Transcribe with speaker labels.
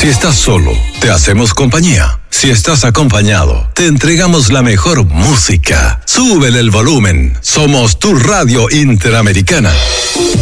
Speaker 1: Si estás solo, te hacemos compañía. Si estás acompañado, te entregamos la mejor música. Súbele el volumen. Somos tu radio interamericana.